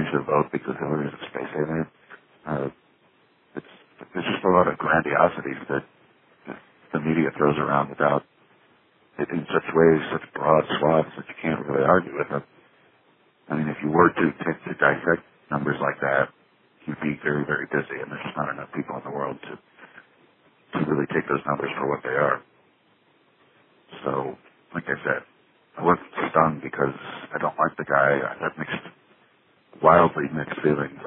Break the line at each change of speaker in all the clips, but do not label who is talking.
should vote because Hillary's a space alien. Uh, it's, there's just a lot of grandiosities that the media throws around without, in such ways, such broad swaths that you can't really argue with them. I mean, if you were to dissect numbers like that, you'd be very, very busy, and there's just not enough people in the world to really take those numbers for what they are. So, like I said, I wasn't stung because I don't like the guy. I have wildly mixed feelings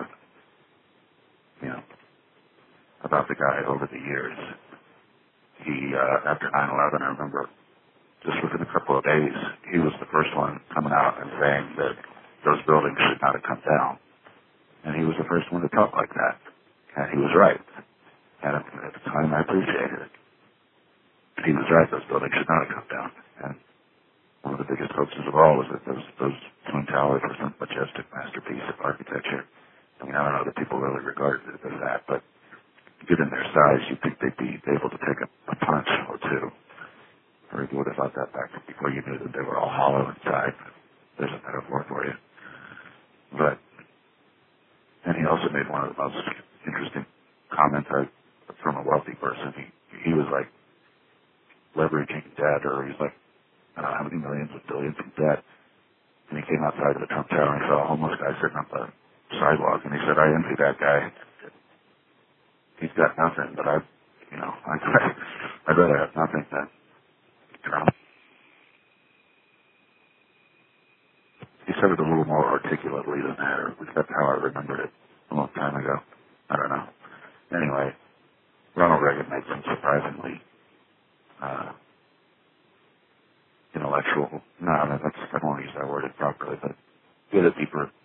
about the guy over the years. He, after 9/11, I remember just within a couple of days, he was the first one coming out and saying that those buildings should not have come down. And he was the first one to talk like that. And he was right. And at the time, I appreciated it. He was right. Those buildings should not have come down. And one of the biggest hoaxes of all was that those Twin Towers were some majestic masterpiece of architecture. I mean, I don't know that people really regarded it as that, but given their size, you'd think they'd be able to take a punch or two. Or you would have thought that back before you knew that they were all hollow inside. There's a metaphor for you. And he also made one of the most interesting comments from a wealthy person. He was like leveraging debt, or he's like, I don't know how many millions or billions in debt. And he came outside of the Trump Tower and he saw a homeless guy sitting on the sidewalk, and he said, I envy that guy. He's got nothing, but I'd rather have nothing than Trump. He said it a little more articulately than that, or at least that's how I remembered it a long time ago. I don't know. Anyway, Ronald Reagan made some surprisingly intellectual, I don't want to use that word improperly, but he had a deeper